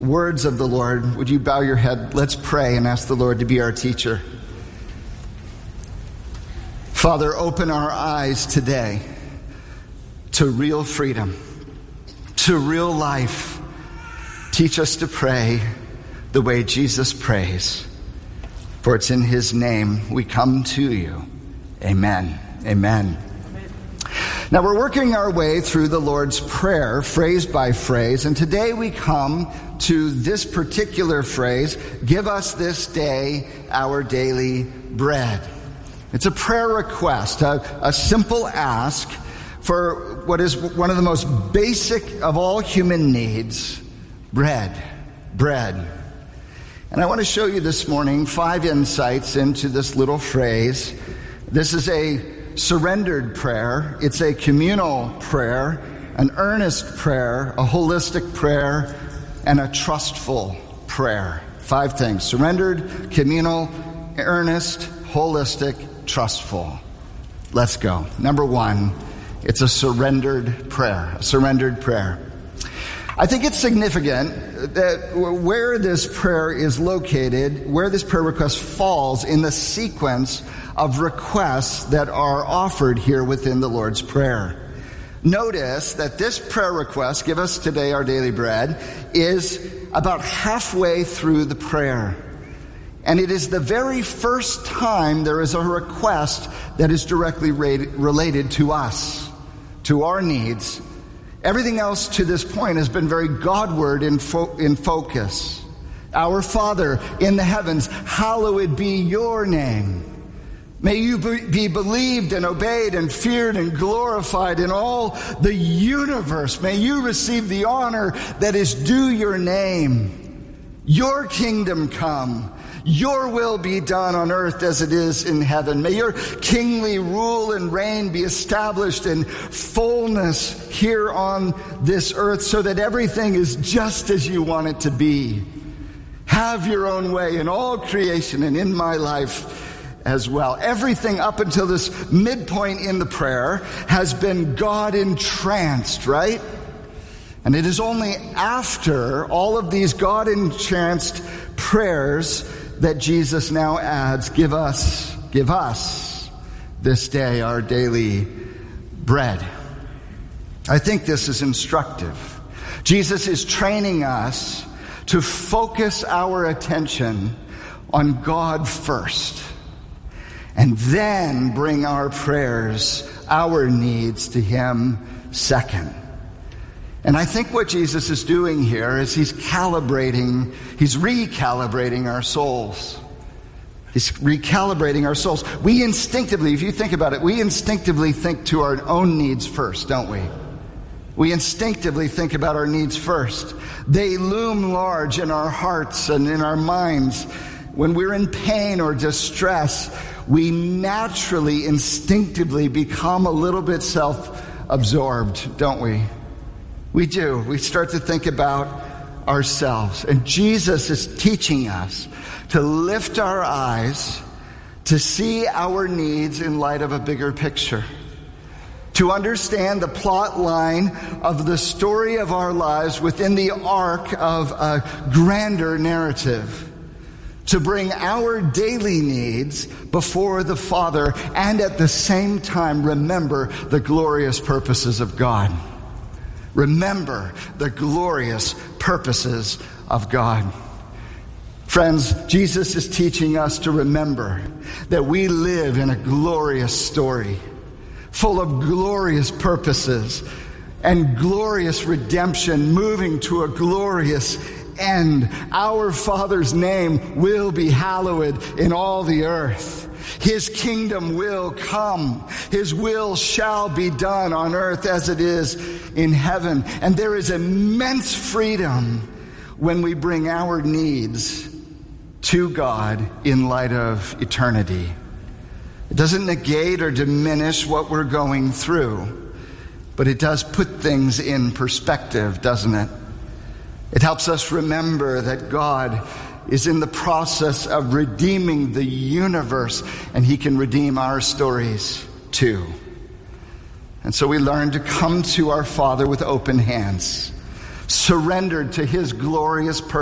Words of the Lord. Would you bow your head? Let's pray and ask the Lord to be our teacher. Father, open our eyes today to real freedom, to real life. Teach us to pray the way Jesus prays. For it's in his name we come to you. Amen. Amen. Now we're working our way through the Lord's Prayer, phrase by phrase, and today we come to this particular phrase, give us this day our daily bread. It's a prayer request, a simple ask for what is one of the most basic of all human needs, bread. And I want to show you this morning 5 insights into this little phrase. This is a surrendered prayer. It's a communal prayer, an earnest prayer, a holistic prayer, and a trustful prayer. 5 things: surrendered, communal, earnest, holistic, trustful. Let's go. Number 1, it's a surrendered prayer. A surrendered prayer. I think it's significant that where this prayer is located, where this prayer request falls in the sequence of requests that are offered here within the Lord's Prayer. Notice that this prayer request, give us today our daily bread, is about halfway through the prayer. And it is the very first time there is a request that is directly related to us, to our needs. Everything else to this point has been very Godward in focus. Our Father in the heavens, hallowed be your name. May you be believed and obeyed and feared and glorified in all the universe. May you receive the honor that is due your name. Your kingdom come. Your will be done on earth as it is in heaven. May your kingly rule and reign be established in fullness here on this earth so that everything is just as you want it to be. Have your own way in all creation and in my life as well. Everything up until this midpoint in the prayer has been God entranced, right? And it is only after all of these God entranced prayers that Jesus now adds, give us this day our daily bread. I think this is instructive. Jesus is training us to focus our attention on God first, and then bring our prayers, our needs to him second. And I think what Jesus is doing here is he's recalibrating our souls. He's recalibrating our souls. We instinctively, if you think about it, we instinctively think to our own needs first, don't we? We instinctively think about our needs first. They loom large in our hearts and in our minds. When we're in pain or distress, we naturally, instinctively become a little bit self-absorbed, don't we? We do. We start to think about ourselves. And Jesus is teaching us to lift our eyes, to see our needs in light of a bigger picture, to understand the plot line of the story of our lives within the arc of a grander narrative, to bring our daily needs before the Father and at the same time remember the glorious purposes of God. Remember the glorious purposes of God. Friends, Jesus is teaching us to remember that we live in a glorious story, full of glorious purposes and glorious redemption, moving to a glorious end. Our Father's name will be hallowed in all the earth. His kingdom will come. His will shall be done on earth as it is in heaven. And there is immense freedom when we bring our needs to God in light of eternity. It doesn't negate or diminish what we're going through, but it does put things in perspective, doesn't it? It helps us remember that God is in the process of redeeming the universe, and he can redeem our stories too. And so we learn to come to our Father with open hands, surrendered to his glorious purpose.